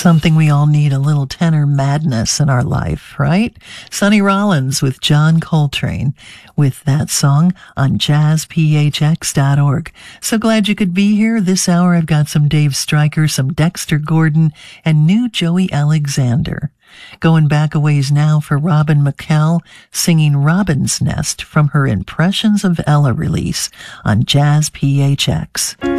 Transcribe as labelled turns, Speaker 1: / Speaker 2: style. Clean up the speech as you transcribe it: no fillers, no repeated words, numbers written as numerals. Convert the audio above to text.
Speaker 1: something we all need, a little tenor madness in our life, right? Sonny Rollins with John Coltrane with that song on jazzphx.org. So glad you could be here. This hour I've got some Dave Stryker, some Dexter Gordon, and new Joey Alexander. Going back a ways now for Robin McKell singing Robin's Nest from her Impressions of Ella release on Jazz PHX.